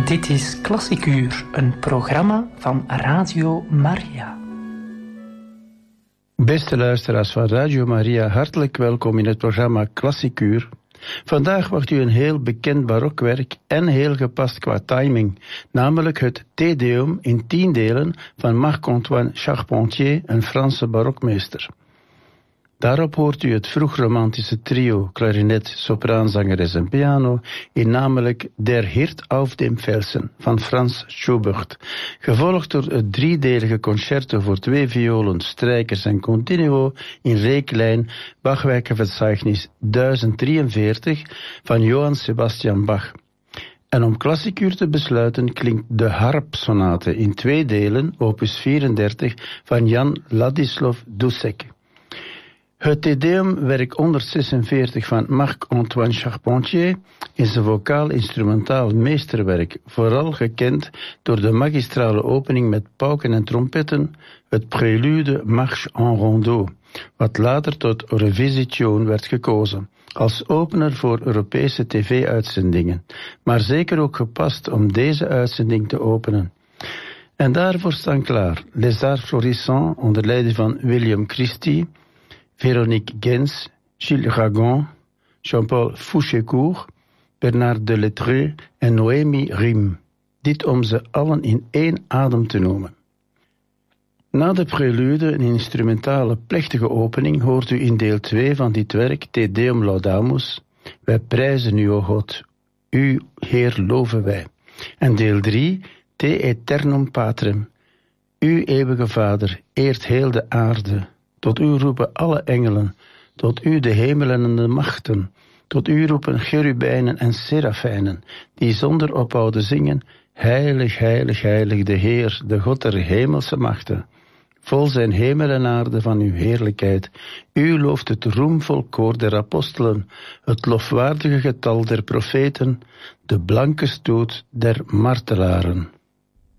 Dit is Klassiek Uur, een programma van Radio Maria. Beste luisteraars van Radio Maria, hartelijk welkom in het programma Klassiek Uur. Vandaag wordt u een heel bekend barokwerk en heel gepast qua timing, namelijk het Te Deum in 10 delen van Marc-Antoine Charpentier, een Franse barokmeester. Daarop hoort u het vroegromantische trio klarinet, sopraanzangeres en piano in namelijk Der Hirt auf dem Felsen van Franz Schubert, gevolgd door het 3-delige concerto voor 2 violen, strijkers en continuo in reeklijn Bachwerkenverzeichnis 1043 van Johann Sebastian Bach. En om klassieker te besluiten klinkt de harpsonate in 2 delen, opus 34 van Jan Ladislav Dussek. Het Te Deum, werk 146 van Marc-Antoine Charpentier, is een vocaal-instrumentaal meesterwerk, vooral gekend door de magistrale opening met pauken en trompetten, het prelude Marche en Rondeau, wat later tot Revisitio werd gekozen, als opener voor Europese tv-uitzendingen, maar zeker ook gepast om deze uitzending te openen. En daarvoor staan klaar Les Arts Florissants onder leiding van William Christie, Véronique Gens, Gilles Ragon, Jean-Paul Fouchécourt, Bernard Delettreux en Noémie Riem. Dit om ze allen in 1 adem te noemen. Na de prelude, een instrumentale plechtige opening, hoort u in deel 2 van dit werk Te Deum Laudamus. Wij prijzen u, o God. U, Heer, loven wij. En deel 3, Te Eternum Patrem. U, eeuwige Vader, eert heel de aarde. Tot u roepen alle engelen, tot u de hemelen en de machten, tot u roepen cherubijnen en serafijnen, die zonder ophouden zingen, heilig, heilig, heilig de Heer, de God der hemelse machten. Vol zijn hemel en aarde van uw heerlijkheid. U looft het roemvol koor der apostelen, het lofwaardige getal der profeten, de blanke stoet der martelaren.